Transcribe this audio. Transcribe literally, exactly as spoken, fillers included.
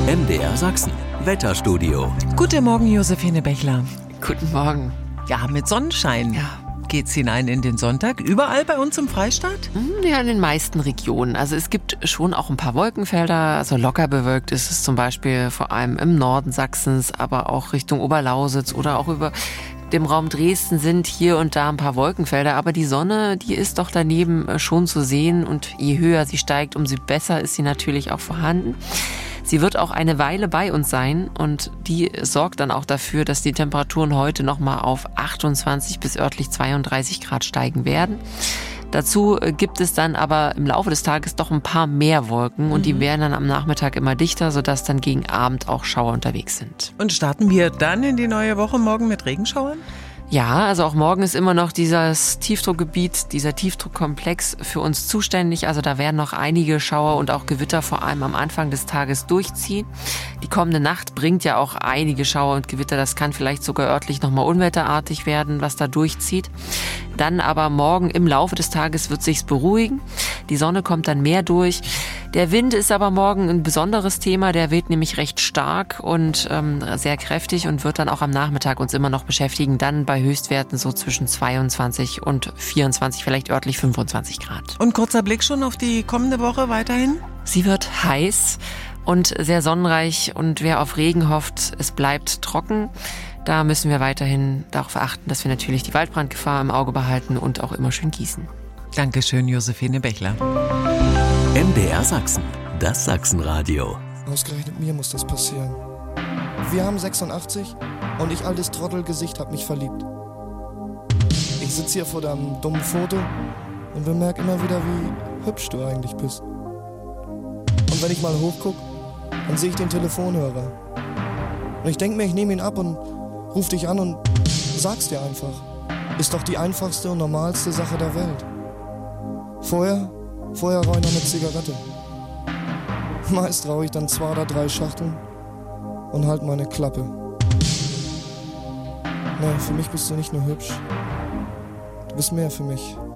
M D R Sachsen, Wetterstudio. Guten Morgen, Josephine Bechler. Guten Morgen. Ja, mit Sonnenschein Ja. geht's hinein in den Sonntag. Überall bei uns im Freistaat? Ja, in den meisten Regionen. Also es gibt schon auch ein paar Wolkenfelder. Also locker bewölkt ist es zum Beispiel vor allem im Norden Sachsens, aber auch Richtung Oberlausitz oder auch über dem Raum Dresden sind hier und da ein paar Wolkenfelder. Aber die Sonne, die ist doch daneben schon zu sehen. Und je höher sie steigt, umso besser ist sie natürlich auch vorhanden. Sie wird auch eine Weile bei uns sein und die sorgt dann auch dafür, dass die Temperaturen heute nochmal auf achtundzwanzig bis örtlich zweiunddreißig Grad steigen werden. Dazu gibt es dann aber im Laufe des Tages doch ein paar mehr Wolken und die werden dann am Nachmittag immer dichter, sodass dann gegen Abend auch Schauer unterwegs sind. Und starten wir dann in die neue Woche morgen mit Regenschauern? Ja, also auch morgen ist immer noch dieses Tiefdruckgebiet, dieser Tiefdruckkomplex für uns zuständig. Also da werden noch einige Schauer und auch Gewitter vor allem am Anfang des Tages durchziehen. Die kommende Nacht bringt ja auch einige Schauer und Gewitter. Das kann vielleicht sogar örtlich nochmal unwetterartig werden, was da durchzieht. Dann aber morgen im Laufe des Tages wird sich's beruhigen. Die Sonne kommt dann mehr durch. Der Wind ist aber morgen ein besonderes Thema. Der weht nämlich recht stark und ähm, sehr kräftig und wird dann auch am Nachmittag uns immer noch beschäftigen. Dann bei Höchstwerten so zwischen zweiundzwanzig und vierundzwanzig, vielleicht örtlich fünfundzwanzig Grad. Und kurzer Blick schon auf die kommende Woche weiterhin? Sie wird heiß und sehr sonnenreich und wer auf Regen hofft, es bleibt trocken. Da müssen wir weiterhin darauf achten, dass wir natürlich die Waldbrandgefahr im Auge behalten und auch immer schön gießen. Dankeschön, Josephine Bechler. M D R Sachsen, das Sachsenradio. Ausgerechnet mir muss das passieren. Wir haben sechsundachtzig und ich, altes Trottelgesicht, hab mich verliebt. Ich sitz hier vor deinem dummen Foto und bemerk immer wieder, wie hübsch du eigentlich bist. Und wenn ich mal hochguck, dann sehe ich den Telefonhörer. Und ich denk mir, ich nehme ihn ab und ruf dich an und sag's dir einfach. Ist doch die einfachste und normalste Sache der Welt. Vorher, vorher rauch ich noch eine Zigarette. Meist rauch ich dann zwei oder drei Schachteln und halt meine Klappe. Nee, für mich bist du nicht nur hübsch. Du bist mehr für mich.